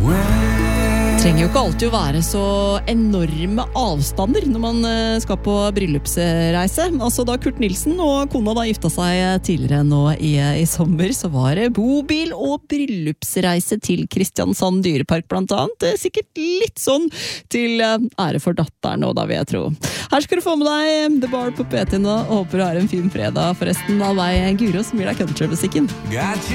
Trenger jo ikke alltid å være så enorme avstander når man skal på bryllupsreise. Altså da Kurt Nilsen og kona da gifta seg tidligere nå i sommer, så var det bobil og bryllupsreise til Kristiansand Dyrepark blant annet. Sikkert litt sånn til ære for datteren nå da, vil jeg tro. Her skal du få med deg The Bar på P10 nå, og håper du har en fin fredag. Forresten av meg, Guro, som gir deg countrymusikken.